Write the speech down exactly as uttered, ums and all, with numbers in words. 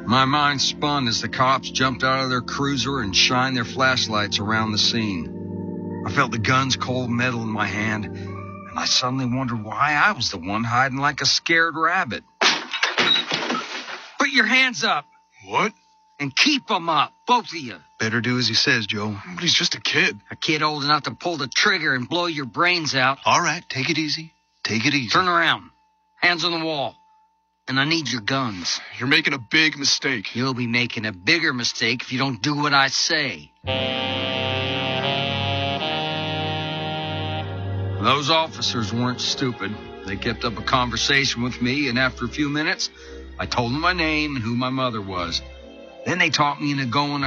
My mind spun as the cops jumped out of their cruiser and shined their flashlights around the scene. I felt the gun's cold metal in my hand, and I suddenly wondered why I was the one hiding like a scared rabbit. Put your hands up. What? And keep them up, both of you. Better do as he says, Joe. But he's just a kid. A kid old enough to pull the trigger and blow your brains out. All right, take it easy. Take it easy. Turn around. Hands on the wall. And I need your guns. You're making a big mistake. You'll be making a bigger mistake if you don't do what I say. Those officers weren't stupid. They kept up a conversation with me, and after a few minutes, I told them my name and who my mother was. Then they taught me into going